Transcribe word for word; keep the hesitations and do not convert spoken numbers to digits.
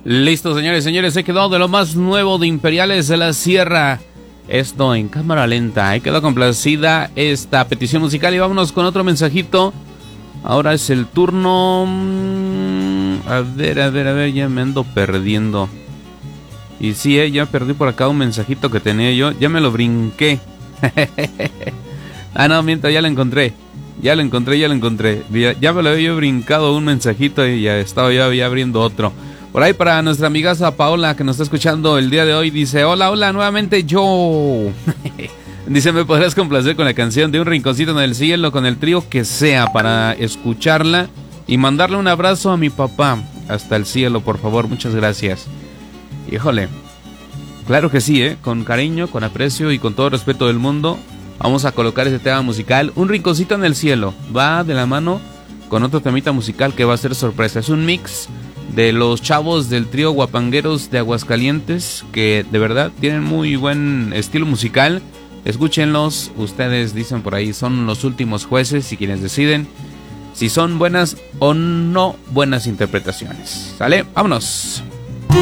Listo, señores, señores, he quedado de lo más nuevo de Imperiales de la Sierra. Esto en cámara lenta. He quedado complacida esta petición musical y vámonos con otro mensajito. Ahora es el turno... A ver, a ver, a ver, ya me ando perdiendo. Y sí, eh, ya perdí por acá un mensajito que tenía yo. Ya me lo brinqué. Ah, no, miento, ya lo encontré. Ya lo encontré, ya lo encontré. Ya, ya me lo había brincado un mensajito y ya estaba yo ya abriendo otro. Por ahí para nuestra amigaza Paola que nos está escuchando el día de hoy. Dice, hola, hola, nuevamente yo. Dice, ¿me podrás complacer con la canción de Un Rinconcito en el Cielo con el trío que sea para escucharla y mandarle un abrazo a mi papá hasta el cielo, por favor? Muchas gracias. Híjole, claro que sí, ¿eh? Con cariño, con aprecio y con todo respeto del mundo, vamos a colocar ese tema musical. Un Rinconcito en el Cielo va de la mano con otro temita musical que va a ser sorpresa. Es un mix de los chavos del trío Guapangueros de Aguascalientes, que de verdad tienen muy buen estilo musical. Escúchenlos, ustedes dicen por ahí, son los últimos jueces y quienes deciden si son buenas o no buenas interpretaciones. ¿Sale? ¡Vámonos!